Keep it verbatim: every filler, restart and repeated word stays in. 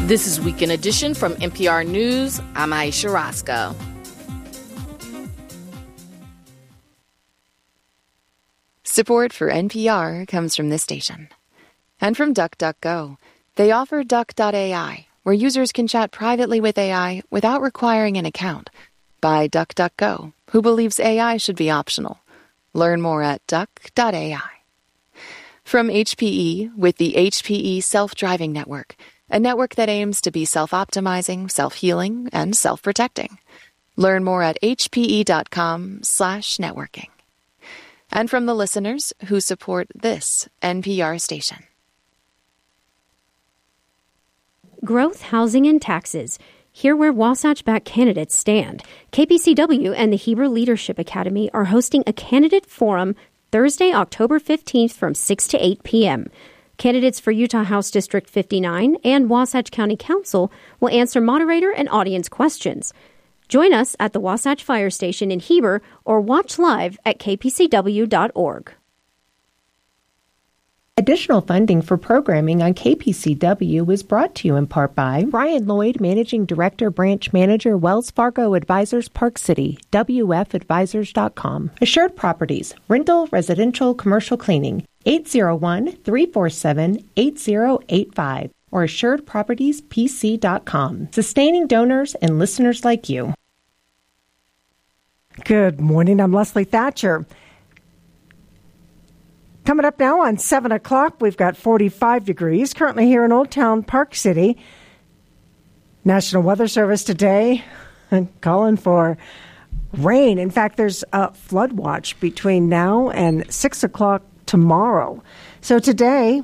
This is Weekend Edition from N P R News. I'm Aisha Roscoe. Support for N P R comes from this station. And from DuckDuckGo. They offer Duck dot A I, where users can chat privately with A I without requiring an account. By DuckDuckGo, who believes A I should be optional. Learn more at duck dot A I. From H P E, with the H P E Self-Driving Network, a network that aims to be self-optimizing, self-healing, and self-protecting. Learn more at hpe.com slash networking. And from the listeners who support this N P R station. Growth, housing, and taxes. Here where Wasatch-backed candidates stand. K P C W and the Heber Leadership Academy are hosting a candidate forum Thursday, October fifteenth from six to eight p.m. Candidates for Utah House District fifty-nine and Wasatch County Council will answer moderator and audience questions. Join us at the Wasatch Fire Station in Heber or watch live at k p c w dot org. Additional funding for programming on K P C W is brought to you in part by Brian Lloyd, Managing Director, Branch Manager, Wells Fargo Advisors, Park City, W F advisors dot com. Assured Properties, rental, residential, commercial cleaning, eight oh one, three four seven, eight oh eight five or assured properties p c dot com. Sustaining donors and listeners like you. Good morning. I'm Leslie Thatcher. Coming up now on seven o'clock, we've got forty-five degrees. Currently here in Old Town Park City. National Weather Service today calling for rain. In fact, there's a flood watch between now and six o'clock tomorrow. So today,